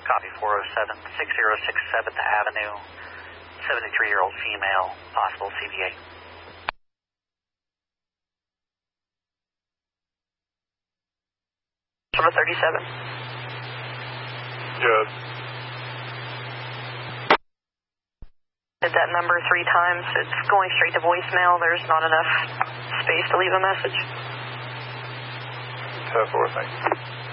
Copy 407, 606 7th Avenue, 73-year-old female, possible CVA. Number 37. Yes. Did that number 3 times. It's going straight to voicemail. There's not enough space to leave a message. 10-4, thanks.